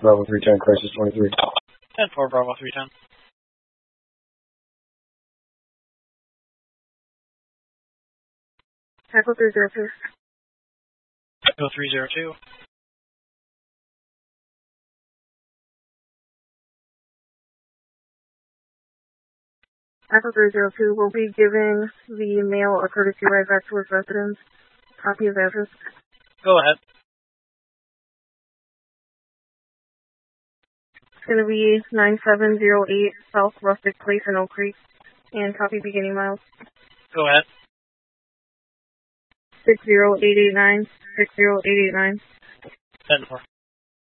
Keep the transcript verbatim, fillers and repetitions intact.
Bravo three ten, crisis twenty-three. ten four, Bravo three ten. Echo three zero two. Echo three zero two. Echo three zero two will be giving the male a courtesy ride back to his residence. Copy of address. Go ahead. It's going to be nine seven zero eight South Rustic Place in Oak Creek. And copy beginning miles. Go ahead. six zero eight eight nine. six zero eight eight nine. ten four.